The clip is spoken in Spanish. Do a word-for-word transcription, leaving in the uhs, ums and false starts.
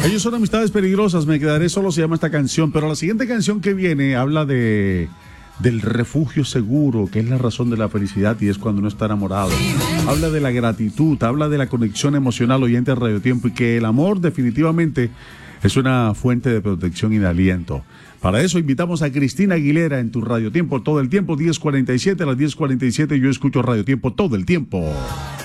Ellos son amistades peligrosas, me quedaré solo, se llama esta canción, pero la siguiente canción que viene habla de del refugio seguro, que es la razón de la felicidad y es cuando uno está enamorado. Habla de la gratitud, habla de la conexión emocional, oyente de Radio Tiempo, y que el amor definitivamente es una fuente de protección y de aliento. Para eso invitamos a Cristina Aguilera en tu Radio Tiempo todo el tiempo, diez cuarenta y siete, a las diez cuarenta y siete yo escucho Radio Tiempo todo el tiempo.